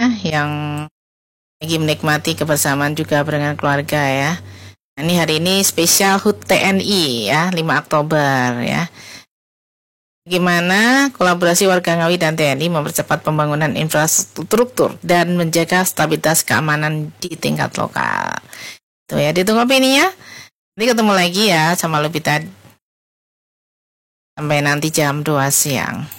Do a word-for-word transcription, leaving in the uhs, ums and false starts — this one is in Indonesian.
yang lagi menikmati kebersamaan juga dengan keluarga ya. Nah, ini hari ini spesial H U T T N I ya, lima Oktober ya. Bagaimana kolaborasi warga Ngawi dan T N I mempercepat pembangunan infrastruktur dan menjaga stabilitas keamanan di tingkat lokal. Tuh ya, ditunggu opininya. Nanti ketemu lagi ya sama Lupita. Sampai nanti jam dua siang.